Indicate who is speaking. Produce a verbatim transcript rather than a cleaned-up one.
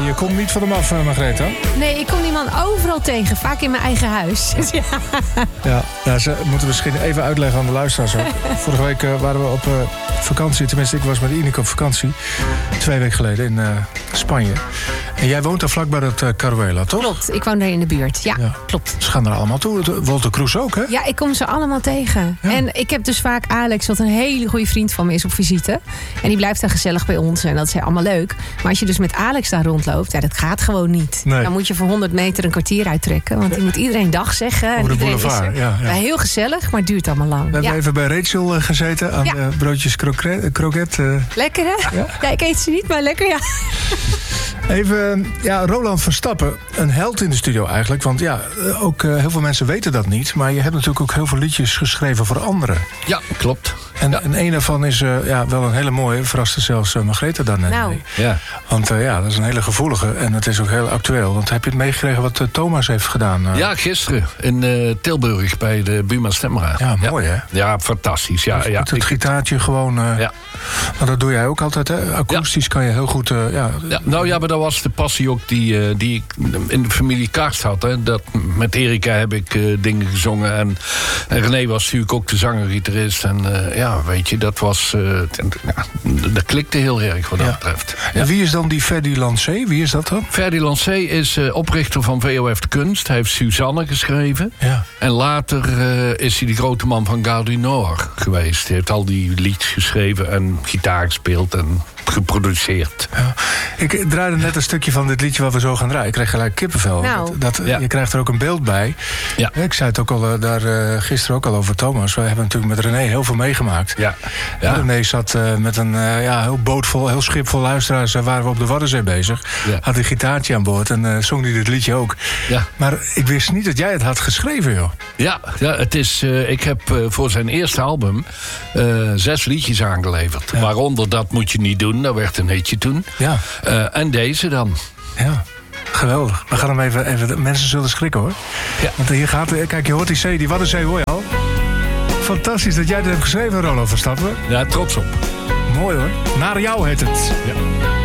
Speaker 1: je komt niet van hem af, Margrethe.
Speaker 2: Nee, ik kom die man overal tegen. Vaak in mijn eigen huis. Ja,
Speaker 1: ja nou, ze moeten misschien even uitleggen aan de luisteraars ook. Vorige week uh, waren we op uh, vakantie. Tenminste, ik was met Ineke op vakantie. Twee weken geleden in uh, Spanje. En jij woont daar vlakbij het uh, Caruela, toch?
Speaker 2: Klopt, ik woon daar in de buurt. Ja, ja. klopt.
Speaker 1: Ze gaan er allemaal toe. Wolter Kroes ook, hè?
Speaker 2: Ja, ik kom ze allemaal tegen. Ja. En ik heb dus vaak Alex, wat een hele goede vriend van me is, op visite. En die blijft daar gezellig bij ons. En dat is allemaal leuk. Maar als je dus met Alex daar rondloopt, ja, dat gaat gewoon niet. Nee. Dan moet je voor honderd meter een kwartier uittrekken. Want die moet iedereen dag zeggen.
Speaker 1: Over
Speaker 2: en
Speaker 1: de boulevard,
Speaker 2: is,
Speaker 1: ja, ja.
Speaker 2: ja. Heel gezellig, maar het duurt allemaal lang.
Speaker 1: We hebben
Speaker 2: ja.
Speaker 1: even bij Rachel uh, gezeten aan ja. de broodjes kroket. kroket uh.
Speaker 2: Lekker, hè? Ja. ja, ik eet ze niet, maar lekker, ja.
Speaker 1: Even, ja, Roland Verstappen, een held in de studio eigenlijk. Want ja, ook uh, heel veel mensen weten dat niet. Maar je hebt natuurlijk ook heel veel liedjes geschreven voor anderen.
Speaker 3: Ja, klopt.
Speaker 1: En,
Speaker 3: ja.
Speaker 1: en een daarvan is uh, ja, wel een hele mooie, verraste zelfs uh, Margrethe daarnet
Speaker 2: nou.
Speaker 1: mee.
Speaker 3: Ja.
Speaker 1: Want uh, ja, dat is een hele gevoelige en het is ook heel actueel. Want heb je het meegekregen wat uh, Thomas heeft gedaan? Uh?
Speaker 3: Ja, gisteren in uh, Tilburg bij de Buma Stemraad.
Speaker 1: Ja, mooi
Speaker 3: ja.
Speaker 1: hè?
Speaker 3: Ja, fantastisch. Ja,
Speaker 1: dus
Speaker 3: ja.
Speaker 1: het gitaartje gewoon... Uh, ja. Maar dat doe jij ook altijd, hè? Akoestisch ja. kan je heel goed... Uh, ja.
Speaker 3: Ja, nou ja, maar dat was de passie ook die, uh, die ik in de familie Karst had. Hè. Dat, met Erika heb ik uh, dingen gezongen. En, en René was natuurlijk ook de zanger-gitarist. En uh, ja, weet je, dat was... Uh, ja, dat klikte heel erg wat dat ja. betreft. Ja.
Speaker 1: En wie is dan die Ferdy Lancé? Wie is dat dan?
Speaker 3: Ferdy Lancé is uh, oprichter van V O F de Kunst. Hij heeft Suzanne geschreven. Ja. En later uh, is hij de grote man van Gare du Nord geweest. Hij heeft al die liedjes geschreven en gitaar gespeeld en geproduceerd.
Speaker 1: Ja. Ik draaide net een stukje van dit liedje wat we zo gaan draaien. Ik kreeg gelijk kippenvel.
Speaker 2: Nou.
Speaker 1: Dat, dat,
Speaker 3: ja.
Speaker 1: Je krijgt er ook een beeld bij.
Speaker 3: Ja.
Speaker 1: Ik zei het ook al uh, daar uh, gisteren ook al over Thomas. We hebben natuurlijk met René heel veel meegemaakt.
Speaker 3: Ja. Ja.
Speaker 1: René zat uh, met een uh, ja, heel bootvol, heel schip vol luisteraars. Uh, waren we op de Waddenzee bezig. Ja. Had een gitaartje aan boord en uh, zong hij dit liedje ook. Ja. Maar ik wist niet dat jij het had geschreven, joh.
Speaker 3: Ja, ja het is, uh, ik heb uh, voor zijn eerste album uh, zes liedjes aangeleverd. Ja. Waaronder Dat Moet Je Niet Doen. Dat werd een hitje toen. Ja. Uh, en deze dan.
Speaker 1: Ja. Geweldig. We gaan hem even, even... Mensen zullen schrikken, hoor. Ja. Want hier gaat... Kijk, je hoort die zee, die Waddenzee hoor je al. Fantastisch dat jij dit hebt geschreven, Roland Verstappen.
Speaker 3: Ja, trots op.
Speaker 1: Mooi, hoor. Naar jou heet het.
Speaker 3: Ja.